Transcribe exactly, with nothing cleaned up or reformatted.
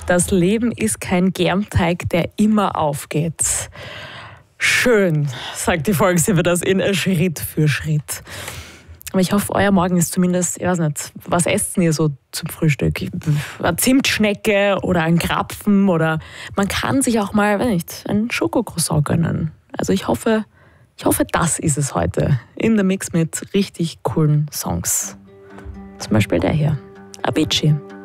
Das Leben ist kein Germteig, der immer aufgeht. Schön, sagt die Volkshilfe das in Schritt für Schritt. Aber ich hoffe, euer Morgen ist zumindest, ich weiß nicht, was esst ihr so zum Frühstück? Eine Zimtschnecke oder ein Krapfen oder man kann sich auch mal, weiß nicht, ein Schokocroissant gönnen. Also ich hoffe, ich hoffe, das ist es heute in der Mix mit richtig coolen Songs. Zum Beispiel der hier, Avicii.